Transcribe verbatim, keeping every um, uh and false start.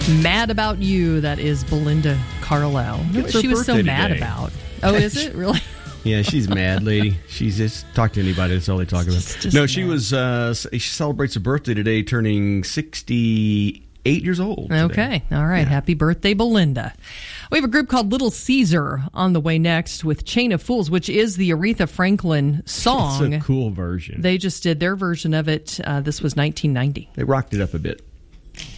Mad About You, that is Belinda Carlisle. It's What her she was so birthday mad today. about. Oh, is it? Really? Yeah, she's mad, lady. She's just talk to anybody. That's all they talk about. just No, she mad. was. Uh, she celebrates a birthday today, turning sixty-eight years old. Today. Okay. All right. Yeah. Happy birthday, Belinda. We have a group called Little Caesar on the way next with Chain of Fools, which is the Aretha Franklin song. It's a cool version. They just did their version of it. Uh, this was nineteen ninety. They rocked it up a bit.